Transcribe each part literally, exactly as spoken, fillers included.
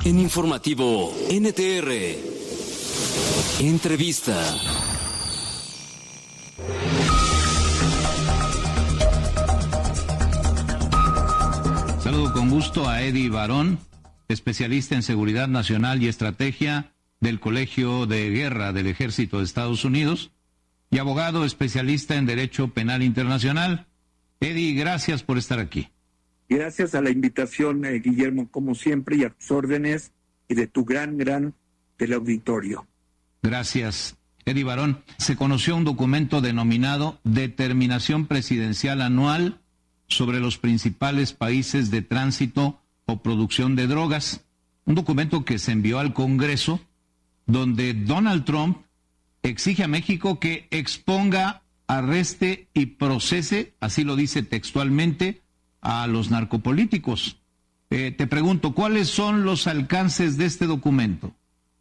En Informativo N T R, entrevista. Saludo con gusto a Eddie Barón, especialista en seguridad nacional y estrategia del Colegio de Guerra del Ejército de Estados Unidos y abogado especialista en Derecho Penal Internacional. Eddie, gracias por estar aquí. Gracias a la invitación, eh, Guillermo, como siempre, y a tus órdenes y de tu gran, gran del auditorio. Gracias. Eddie Barón, se conoció un documento denominado Determinación Presidencial Anual sobre los principales países de tránsito o producción de drogas. Un documento que se envió al Congreso, donde Donald Trump exige a México que exponga, arreste y procese, así lo dice textualmente, a los narcopolíticos. Eh, te pregunto, ¿cuáles son los alcances de este documento?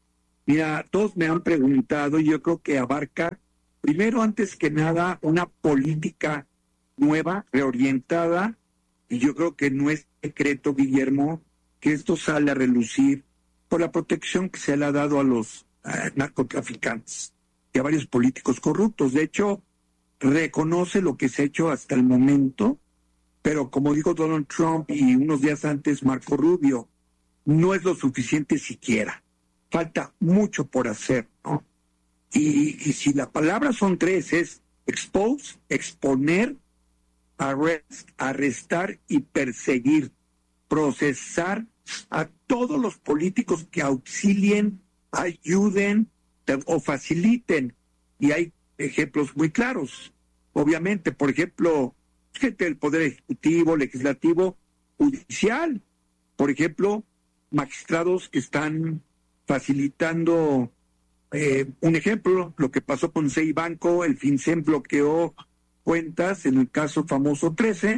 Mira, todos me han preguntado y yo creo que abarca, primero, antes que nada, una política nueva, reorientada, y yo creo que no es secreto, Guillermo, que esto sale a relucir por la protección que se le ha dado a los uh, narcotraficantes y a varios políticos corruptos. De hecho, reconoce lo que se ha hecho hasta el momento, pero como dijo Donald Trump y unos días antes Marco Rubio, no es lo suficiente siquiera. Falta mucho por hacer, ¿no? Y, y si la palabra son tres, es expose, exponer, arrest, arrestar y perseguir, procesar a todos los políticos que auxilien, ayuden o faciliten. Y hay ejemplos muy claros, obviamente, por ejemplo, gente del Poder Ejecutivo, Legislativo, Judicial, por ejemplo, magistrados que están facilitando, eh, un ejemplo, lo que pasó con Seibanco, el FinCEN bloqueó cuentas en el caso famoso trece,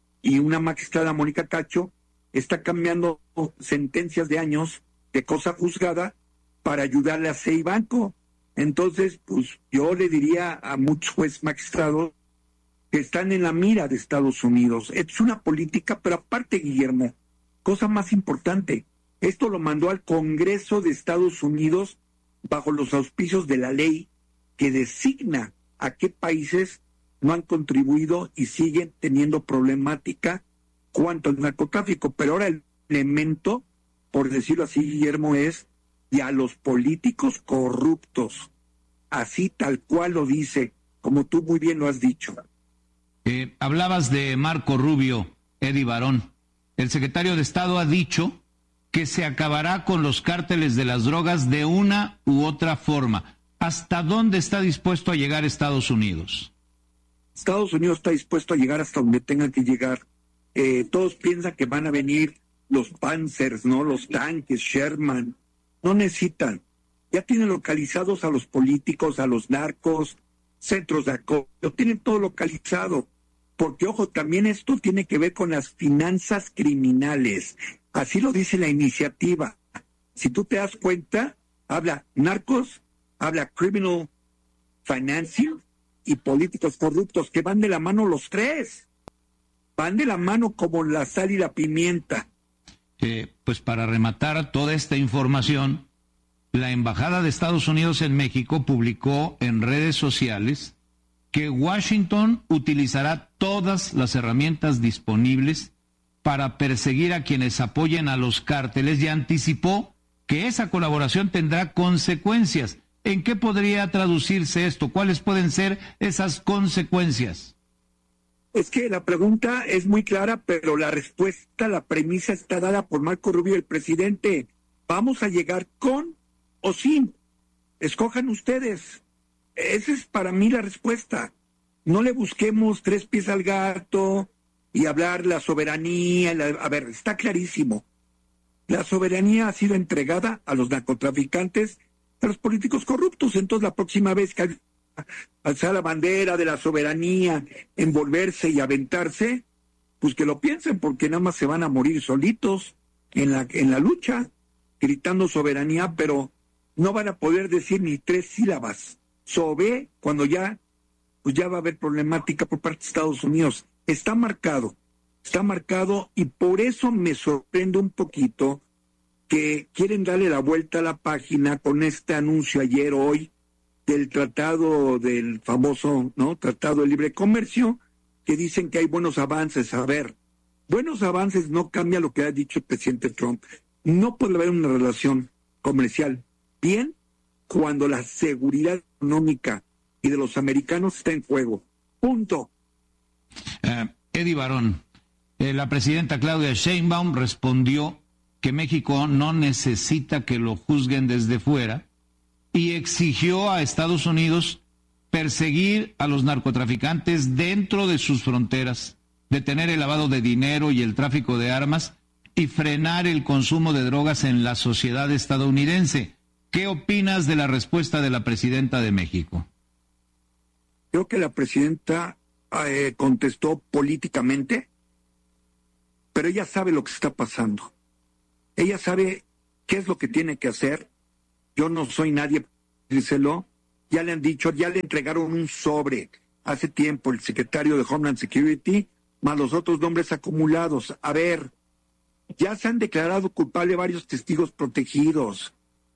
y una magistrada, Mónica Cacho, está cambiando sentencias de años de cosa juzgada para ayudarle a Seibanco. Entonces, pues yo le diría a muchos jueces magistrados que están en la mira de Estados Unidos. Es una política, pero aparte, Guillermo, cosa más importante, esto lo mandó al Congreso de Estados Unidos bajo los auspicios de la ley que designa a qué países no han contribuido y siguen teniendo problemática cuanto al narcotráfico. Pero ahora el elemento, por decirlo así, Guillermo, es y a los políticos corruptos, así tal cual lo dice, como tú muy bien lo has dicho. Eh, hablabas de Marco Rubio, Eddie Barón. El secretario de Estado ha dicho que se acabará con los cárteles de las drogas de una u otra forma. ¿Hasta dónde está dispuesto a llegar Estados Unidos? Estados Unidos está dispuesto a llegar hasta donde tengan que llegar. Eh, todos piensan que van a venir los Panzers, ¿no? Los tanques, Sherman. No necesitan. Ya tienen localizados a los políticos, a los narcos, centros de acopio, tienen todo localizado. Porque, ojo, también esto tiene que ver con las finanzas criminales. Así lo dice la iniciativa. Si tú te das cuenta, habla narcos, habla criminal financing y políticos corruptos, que van de la mano los tres. Van de la mano como la sal y la pimienta. Eh, pues para rematar toda esta información, la Embajada de Estados Unidos en México publicó en redes sociales que Washington utilizará todas las herramientas disponibles para perseguir a quienes apoyen a los cárteles y anticipó que esa colaboración tendrá consecuencias. ¿En qué podría traducirse esto? ¿Cuáles pueden ser esas consecuencias? Es que la pregunta es muy clara, pero la respuesta, la premisa está dada por Marco Rubio, el presidente. Vamos a llegar con o sin. Escojan ustedes. Esa es para mí la respuesta. No le busquemos tres pies al gato y hablar la soberanía. La, a ver, está clarísimo. La soberanía ha sido entregada a los narcotraficantes, a los políticos corruptos. Entonces, la próxima vez que alzar la bandera de la soberanía, envolverse y aventarse, pues que lo piensen, porque nada más se van a morir solitos en la, en la lucha, gritando soberanía, pero no van a poder decir ni tres sílabas. Sobe, cuando ya, pues ya va a haber problemática por parte de Estados Unidos. Está marcado, está marcado, y por eso me sorprende un poquito que quieren darle la vuelta a la página con este anuncio ayer, hoy, del tratado, del famoso, ¿no? Tratado de Libre Comercio, que dicen que hay buenos avances. A ver, buenos avances no cambia lo que ha dicho el presidente Trump. No puede haber una relación comercial bien cuando la seguridad económica y de los americanos está en juego. Punto. Uh, Eddie Barón, eh, la presidenta Claudia Sheinbaum respondió que México no necesita que lo juzguen desde fuera y exigió a Estados Unidos perseguir a los narcotraficantes dentro de sus fronteras, detener el lavado de dinero y el tráfico de armas y frenar el consumo de drogas en la sociedad estadounidense. ¿Qué opinas de la respuesta de la presidenta de México? Creo que la presidenta eh, contestó políticamente, pero ella sabe lo que está pasando. Ella sabe qué es lo que tiene que hacer. Yo no soy nadie para decírselo. Ya le han dicho, ya le entregaron un sobre hace tiempo el secretario de Homeland Security, más los otros nombres acumulados. A ver, ya se han declarado culpable varios testigos protegidos.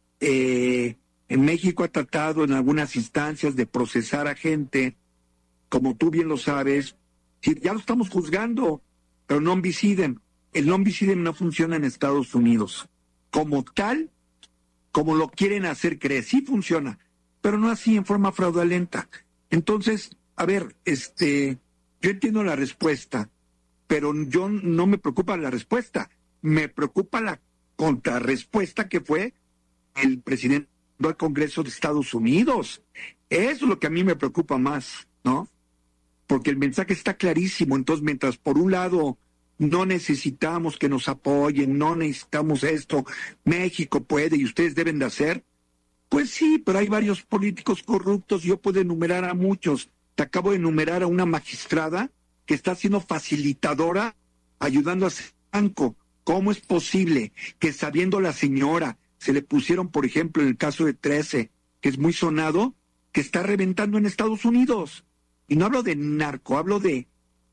Eh, en México ha tratado en algunas instancias de procesar a gente, como tú bien lo sabes. Ya lo estamos juzgando, pero non bis idem. El non bis idem no funciona en Estados Unidos. Como tal, como lo quieren hacer creer, sí funciona, pero no así en forma fraudulenta. Entonces, a ver, este, yo entiendo la respuesta, pero yo no me preocupa la respuesta, me preocupa la contrarrespuesta que fue el presidente del Congreso de Estados Unidos. Eso es lo que a mí me preocupa más, ¿no? Porque el mensaje está clarísimo. Entonces, mientras por un lado no necesitamos que nos apoyen, no necesitamos esto, México puede y ustedes deben de hacer, pues sí, pero hay varios políticos corruptos, yo puedo enumerar a muchos. Te acabo de enumerar a una magistrada que está siendo facilitadora, ayudando a ese banco. ¿Cómo es posible que sabiendo la señora, se le pusieron, por ejemplo, en el caso de trece, que es muy sonado, que está reventando en Estados Unidos? Y no hablo de narco, hablo de,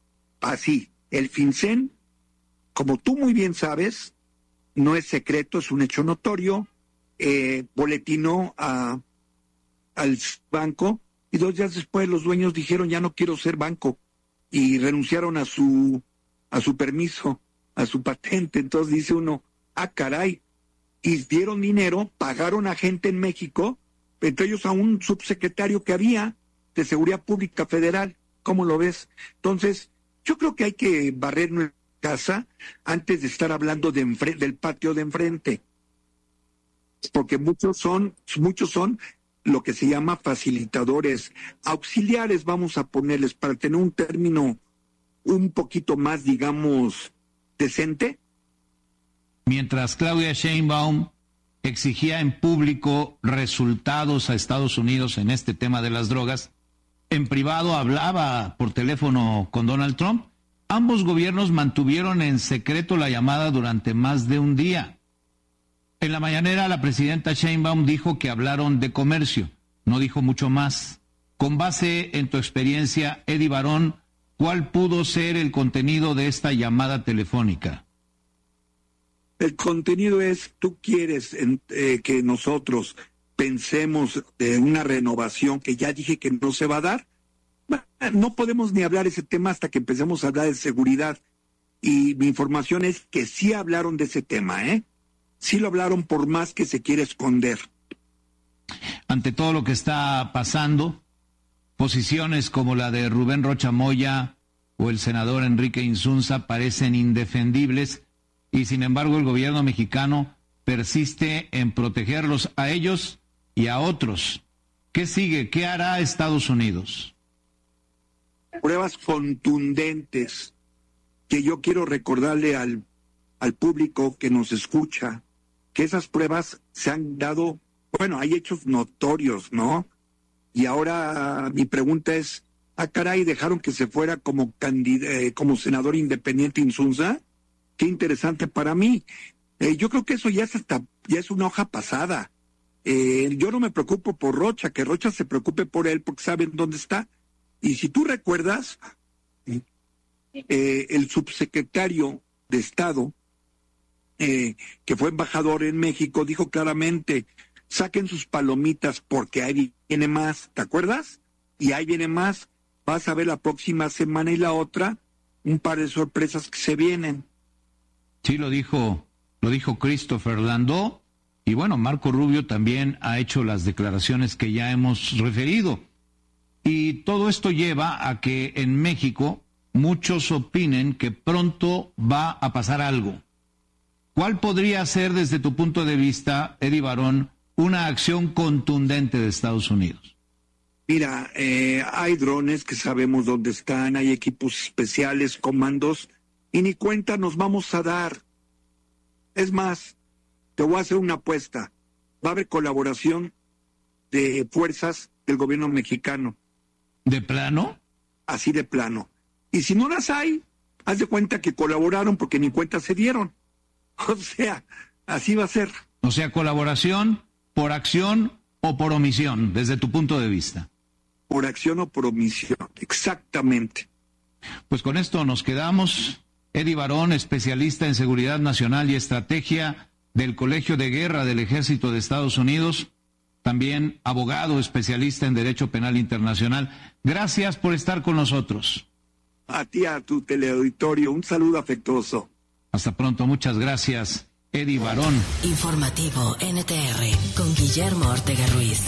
así, el FinCEN, como tú muy bien sabes, no es secreto, es un hecho notorio, eh, boletinó a, al banco, y dos días después los dueños dijeron, ya no quiero ser banco, y renunciaron a su, a su permiso, a su patente. Entonces dice uno, ah, caray, y dieron dinero, pagaron a gente en México, entre ellos a un subsecretario que había de Seguridad Pública Federal. ¿Cómo lo ves? Entonces, yo creo que hay que barrer nuestra casa antes de estar hablando de enfre- del patio de enfrente, porque muchos son, muchos son lo que se llama facilitadores, auxiliares, vamos a ponerles, para tener un término un poquito más, digamos, decente. Mientras Claudia Sheinbaum exigía en público resultados a Estados Unidos en este tema de las drogas, en privado hablaba por teléfono con Donald Trump. Ambos gobiernos mantuvieron en secreto la llamada durante más de un día. En la mañanera, la presidenta Sheinbaum dijo que hablaron de comercio, no dijo mucho más. Con base en tu experiencia, Eddie Barón, ¿cuál pudo ser el contenido de esta llamada telefónica? El contenido es, tú quieres eh, que nosotros pensemos de una renovación que ya dije que no se va a dar. Bueno, no podemos ni hablar ese tema hasta que empecemos a hablar de seguridad. Y mi información es que sí hablaron de ese tema, ¿eh? Sí lo hablaron, por más que se quiere esconder. Ante todo lo que está pasando, posiciones como la de Rubén Rocha Moya o el senador Enrique Insunza parecen indefendibles, y sin embargo el gobierno mexicano persiste en protegerlos a ellos y a otros. ¿Qué sigue? ¿Qué hará Estados Unidos? Pruebas contundentes que yo quiero recordarle al, al público que nos escucha, que esas pruebas se han dado, bueno, hay hechos notorios, ¿no? Y ahora mi pregunta es, ah, caray, ¿dejaron que se fuera como candid- eh, como senador independiente Insunza? Qué interesante para mí. Eh, yo creo que eso ya es hasta, ya es una hoja pasada. Eh, yo no me preocupo por Rocha, que Rocha se preocupe por él porque saben dónde está. Y si tú recuerdas, eh, el subsecretario de Estado eh, que fue embajador en México, dijo claramente, saquen sus palomitas porque ahí viene más, ¿te acuerdas? Y ahí viene más, vas a ver la próxima semana y la otra, un par de sorpresas que se vienen. Sí, lo dijo, lo dijo Christopher Landau, y bueno, Marco Rubio también ha hecho las declaraciones que ya hemos referido. Y todo esto lleva a que en México muchos opinen que pronto va a pasar algo. ¿Cuál podría ser, desde tu punto de vista, Eddie Barón, una acción contundente de Estados Unidos? Mira, eh, hay drones que sabemos dónde están, hay equipos especiales, comandos, y ni cuenta nos vamos a dar. Es más, te voy a hacer una apuesta. Va a haber colaboración de fuerzas del gobierno mexicano. ¿De plano? Así de plano. Y si no las hay, haz de cuenta que colaboraron porque ni cuenta se dieron. O sea, así va a ser. O sea, colaboración por acción o por omisión, desde tu punto de vista. Por acción o por omisión, exactamente. Pues con esto nos quedamos. Eddie Barón, especialista en seguridad nacional y estrategia del Colegio de Guerra del Ejército de Estados Unidos, también abogado especialista en Derecho Penal Internacional. Gracias por estar con nosotros. A ti, a tu teleauditorio, un saludo afectuoso. Hasta pronto, muchas gracias, Eddie Barón. Informativo N T R con Guillermo Ortega Ruiz.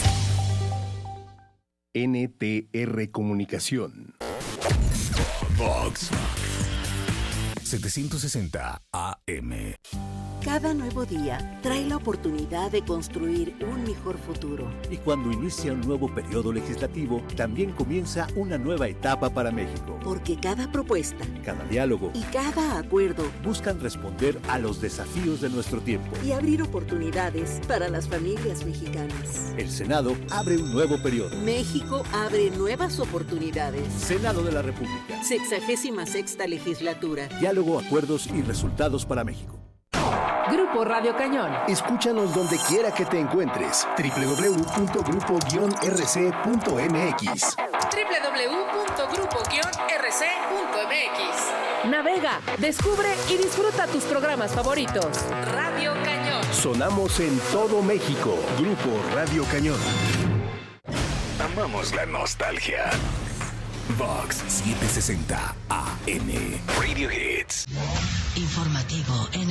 N T R Comunicación. Vox setecientos sesenta A M. Cada nuevo día trae la oportunidad de construir un mejor futuro. Y cuando inicia un nuevo periodo legislativo, también comienza una nueva etapa para México. Porque cada propuesta, cada diálogo y cada acuerdo buscan responder a los desafíos de nuestro tiempo y abrir oportunidades para las familias mexicanas. El Senado abre un nuevo periodo. México abre nuevas oportunidades. Senado de la República. Sexagésima sexta legislatura. Diálogo, acuerdos y resultados para México. Grupo Radio Cañón. Escúchanos donde quiera que te encuentres. doble u doble u doble u punto grupo guion r c punto m x. doble u doble u doble u punto grupo guion r c punto m x. Navega, descubre y disfruta tus programas favoritos. Radio Cañón. Sonamos en todo México. Grupo Radio Cañón. Amamos la nostalgia. Vox setecientos sesenta A M. Radio Hits. Informativo N